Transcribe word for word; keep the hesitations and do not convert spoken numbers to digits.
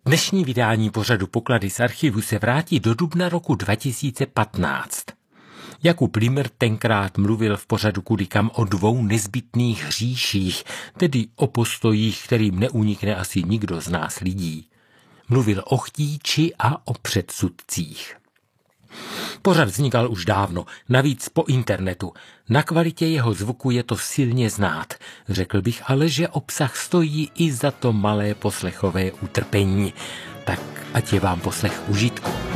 Dnešní vydání pořadu Poklady z archivu se vrátí do dubna roku dva tisíce patnáct. Jakub Limr tenkrát mluvil v pořadu Kudy kam o dvou nezbytných hříších, tedy o postojích, kterým neunikne asi nikdo z nás lidí. Mluvil o chtíči a o předsudcích. Pořad vznikal už dávno, navíc po internetu. Na kvalitě jeho zvuku je to silně znát. Řekl bych ale, že obsah stojí i za to malé poslechové utrpení. Tak ať je vám poslech užitku.